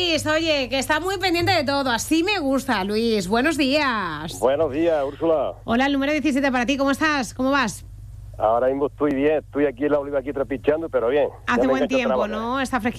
Luis, oye, que está muy pendiente de todo. Así me gusta, Luis. Buenos días. Buenos días, Úrsula. Hola, el número 17 para ti. ¿Cómo estás? ¿Cómo vas? Ahora mismo estoy bien, estoy aquí en la oliva aquí trapichando, pero bien. Hace buen tiempo, ¿no? Está fresquito.